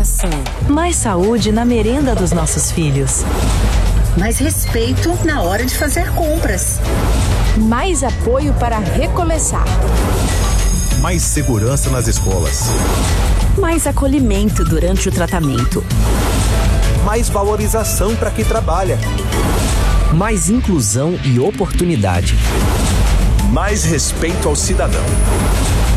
alimentação. Mais saúde na merenda dos nossos filhos. Mais respeito na hora de fazer compras. Mais apoio para recomeçar. Mais segurança nas escolas. Mais acolhimento durante o tratamento. Mais valorização para quem trabalha. Mais inclusão e oportunidade. Mais respeito ao cidadão.